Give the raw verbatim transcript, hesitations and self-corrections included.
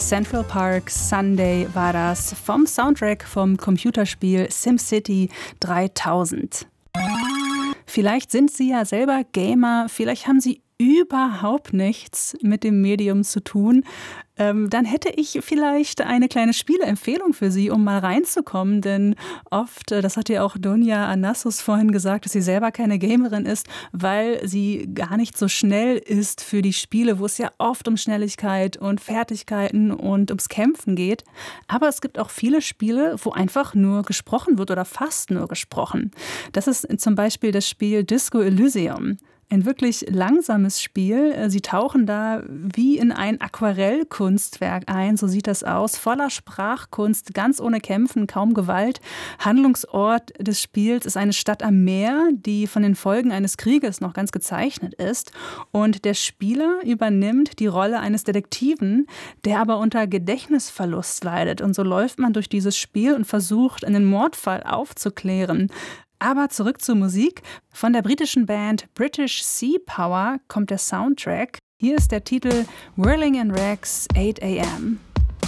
Central Park Sunday war das vom Soundtrack vom Computerspiel SimCity dreitausend. Vielleicht sind Sie ja selber Gamer, vielleicht haben Sie überhaupt nichts mit dem Medium zu tun. Ähm, dann hätte ich vielleicht eine kleine Spieleempfehlung für Sie, um mal reinzukommen. Denn oft, das hat ja auch Dunja Anassos vorhin gesagt, dass sie selber keine Gamerin ist, weil sie gar nicht so schnell ist für die Spiele, wo es ja oft um Schnelligkeit und Fertigkeiten und ums Kämpfen geht. Aber es gibt auch viele Spiele, wo einfach nur gesprochen wird oder fast nur gesprochen. Das ist zum Beispiel das Spiel Disco Elysium. Ein wirklich langsames Spiel. Sie tauchen da wie in ein Aquarellkunstwerk ein, so sieht das aus, voller Sprachkunst, ganz ohne Kämpfen, kaum Gewalt. Handlungsort des Spiels ist eine Stadt am Meer, die von den Folgen eines Krieges noch ganz gezeichnet ist. Und der Spieler übernimmt die Rolle eines Detektiven, der aber unter Gedächtnisverlust leidet. Und so läuft man durch dieses Spiel und versucht, einen Mordfall aufzuklären. Aber zurück zur Musik. Von der britischen Band British Sea Power kommt der Soundtrack. Hier ist der Titel Whirling in Rags, eight a m